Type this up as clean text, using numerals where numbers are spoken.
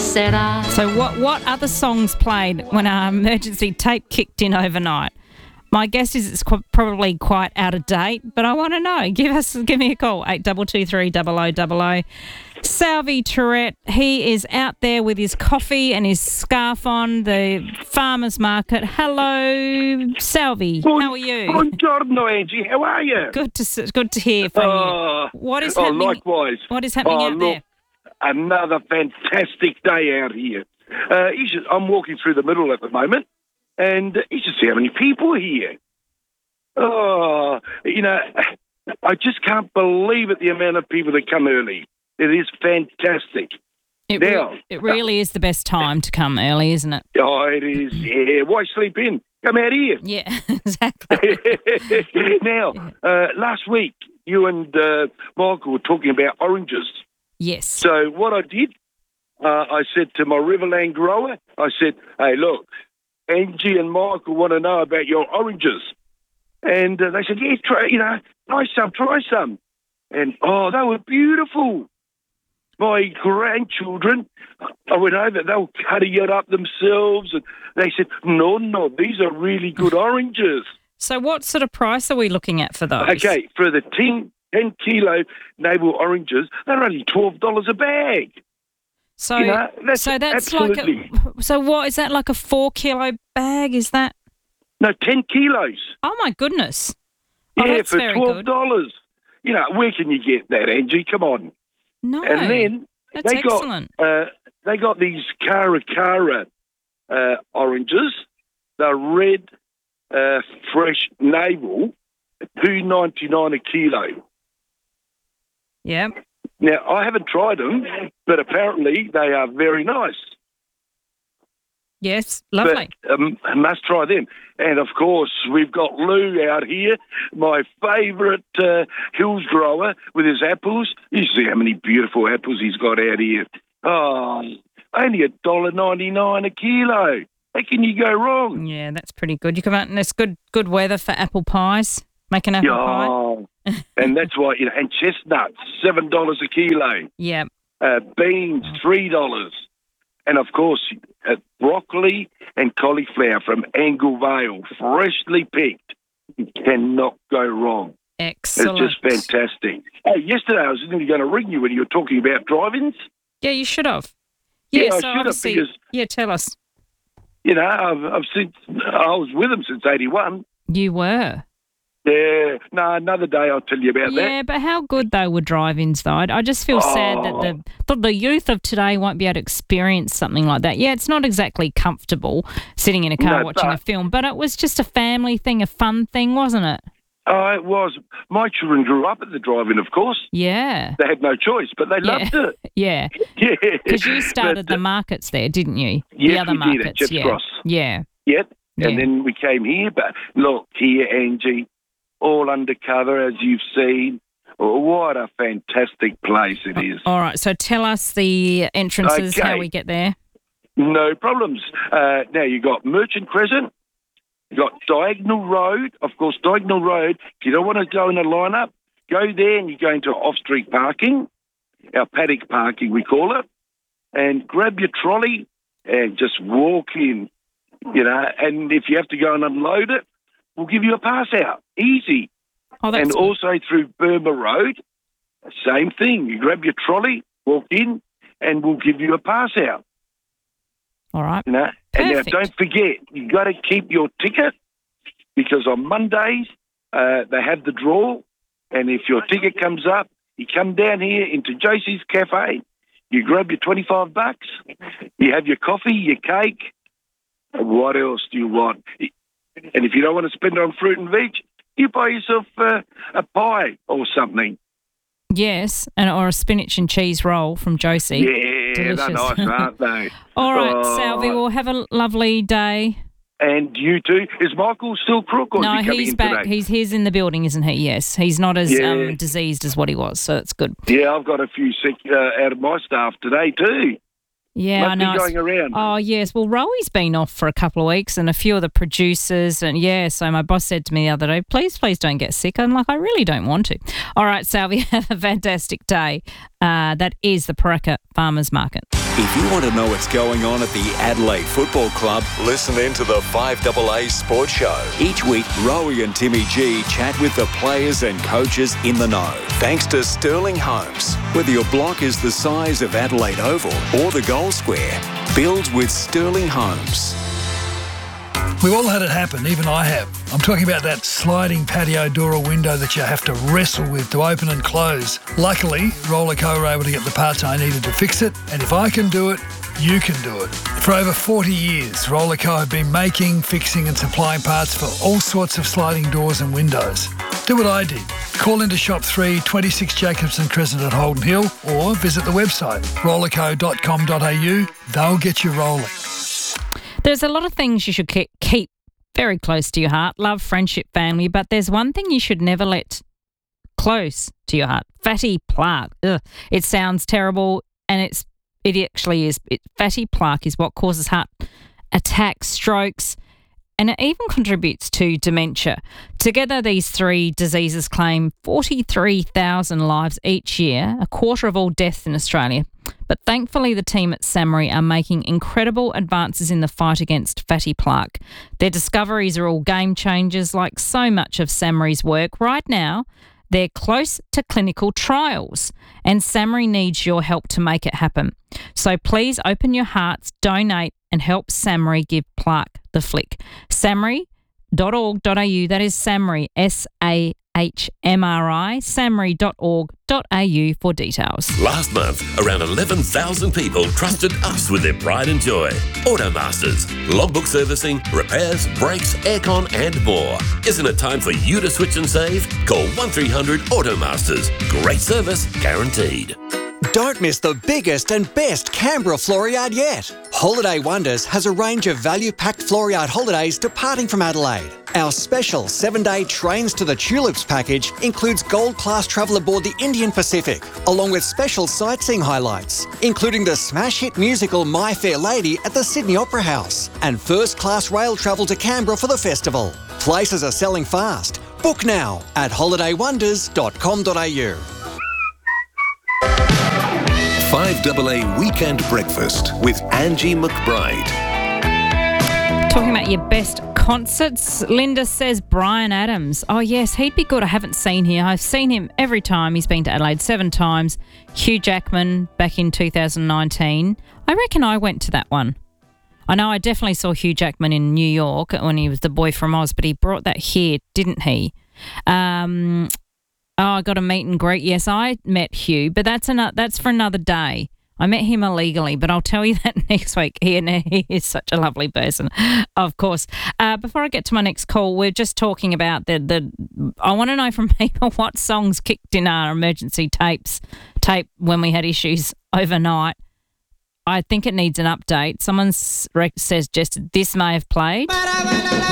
será? So what other songs played when our emergency tape kicked in overnight? My guess is it's probably quite out of date, but I want to know. Give me a call, 8223 0000. Salvi Tourette, he is out there with his coffee and his scarf on, the farmers market. Hello, Salvi. How are you? Buongiorno, Angie. How are you? Good to hear from you. What is happening? Likewise. What is happening out there? Another fantastic day out here. I'm walking through the middle at the moment, and you should see how many people here. I just can't believe it, the amount of people that come early. It is fantastic. It really is the best time to come early, isn't it? Oh, it is, yeah. Why sleep in? Come out here. Yeah, exactly. Now, last week, you and Michael were talking about oranges. Yes. So what I did, I said to my Riverland grower, I said, hey, look, Angie and Michael want to know about your oranges. And they said, yeah, try some. And, they were beautiful. My grandchildren, I went over, they were cutting it up themselves, and they said, no, these are really good oranges. So what sort of price are we looking at for those? Okay, for the 10-kilo navel oranges, they're only $12 a bag. So, that's absolutely... what, is that like a 4-kilo bag, is that? No, 10 kilos. Oh, my goodness. Oh, yeah, that's for very $12. Good. Where can you get that, Angie? Come on. No, and then that's excellent. They got these Cara oranges. They're red, fresh navel, $2.99 a kilo. Yeah. Now, I haven't tried them, but apparently they are very nice. Yes, lovely. But, I must try them. And, of course, we've got Lou out here, my favourite hills grower with his apples. You see how many beautiful apples he's got out here. Oh, only $1.99 a kilo. How can you go wrong? Yeah, that's pretty good. You come out and it's good weather for apple pies. Make an apple pie. And that's why, and chestnuts, $7 a kilo. Yeah. Beans, $3. And, of course, broccoli and cauliflower from Angle Vale, freshly picked. You cannot go wrong. Excellent. It's just fantastic. Hey, yesterday I was nearly going to ring you when you were talking about drive-ins. Yeah, you should have. Yeah, so I should obviously, have because, tell us. I was with them since 81. You were? Yeah, no, another day I'll tell you about that. Yeah, but how good they were drive-ins, though. I just feel sad that the youth of today won't be able to experience something like that. Yeah, it's not exactly comfortable sitting in a car watching a film, but it was just a family thing, a fun thing, wasn't it? Oh, it was. My children grew up at the drive-in, of course. Yeah. They had no choice, but they loved it. Yeah. Yeah. Because you started the markets there, didn't you? Yes, the other we markets. did at Chips Cross. Yeah. Yep. And then we came here, but look here, Angie, all undercover, as you've seen. Oh, what a fantastic place it is. All right, so tell us the entrances, how we get there. No problems. Now, you got Merchant Crescent, you got Diagonal Road. Of course, Diagonal Road, if you don't want to go in a lineup, go there and you go into off-street parking, our paddock parking, we call it, and grab your trolley and just walk in, and if you have to go and unload it, we'll give you a pass out. Easy. Oh, that's and good. Also through Burma Road, same thing. You grab your trolley, walk in, and we'll give you a pass out. All right. And now don't forget, you got to keep your ticket because on Mondays they have the draw, and if your ticket comes up, you come down here into JC's Cafe, you grab your $25, you have your coffee, your cake. What else do you want? And if you don't want to spend it on fruit and veg, you buy yourself a pie or something. Yes, or a spinach and cheese roll from Josie. Yeah, delicious. They're nice, aren't they? All right, Salvi, well, have a lovely day. And you too. Is Michael still crook or is he coming he's in back. today? He's in the building, isn't he? Yes. He's not as diseased as what he was, so that's good. Yeah, I've got a few sick out of my staff today too. Yeah, I know. Must be going around. Oh, yes. Well, Roey's been off for a couple of weeks and a few of the producers. And, so my boss said to me the other day, please don't get sick. I'm like, I really don't want to. All right, Salvi, have a fantastic day. That is the Paraka Farmers Market. If you want to know what's going on at the Adelaide Football Club, listen in to the 5AA Sports Show. Each week, Rowie and Timmy G chat with the players and coaches in the know. Thanks to Sterling Homes. Whether your block is the size of Adelaide Oval or the Gold Square, build with Sterling Homes. We've all had it happen, even I have. I'm talking about that sliding patio door or window that you have to wrestle with to open and close. Luckily, Rollerco were able to get the parts I needed to fix it, and if I can do it, you can do it. For over 40 years, Rollerco have been making, fixing and supplying parts for all sorts of sliding doors and windows. Do what I did. Call into Shop 3, 26 Jacobson Crescent at Holden Hill, or visit the website, rollerco.com.au. They'll get you rolling. There's a lot of things you should keep very close to your heart. Love, friendship, family. But there's one thing you should never let close to your heart. Fatty plaque. Ugh. It sounds terrible, and it actually is. Fatty plaque is what causes heart attacks, strokes, and it even contributes to dementia. Together, these three diseases claim 43,000 lives each year, a quarter of all deaths in Australia. But thankfully, the team at SAHMRI are making incredible advances in the fight against fatty plaque. Their discoveries are all game changers, like so much of SAHMRI's work. Right now, they're close to clinical trials, and SAHMRI needs your help to make it happen. So please open your hearts, donate, and help SAHMRI give plaque the flick. SAHMRI.org.au, that is SAHMRI, SAHMRI, SAHMRI.org.au for details. Last month, around 11,000 people trusted us with their pride and joy. Automasters, logbook servicing, repairs, brakes, aircon and more. Isn't it time for you to switch and save? Call 1300 Automasters. Great service guaranteed. Don't miss the biggest and best Canberra Floriade yet. Holiday Wonders has a range of value-packed Floriade holidays departing from Adelaide. Our special 7-day Trains to the Tulips package includes gold-class travel aboard the Indian Pacific, along with special sightseeing highlights, including the smash hit musical My Fair Lady at the Sydney Opera House, and first-class rail travel to Canberra for the festival. Places are selling fast. Book now at holidaywonders.com.au. 5AA Weekend Breakfast with Angie McBride. Talking about your best concerts, Linda says Bryan Adams. Oh, yes, he'd be good. I haven't seen him. I've seen him every time. He's been to Adelaide 7 times. Hugh Jackman back in 2019. I reckon I went to that one. I know I definitely saw Hugh Jackman in New York when he was the boy from Oz, but he brought that here, didn't he? I got a meet and greet. Yes, I met Hugh, but that's for another day. I met him illegally, but I'll tell you that next week. He is such a lovely person, of course. Before I get to my next call, we're just talking about I want to know from people what songs kicked in our emergency tape when we had issues overnight. I think it needs an update. Someone suggested this may have played.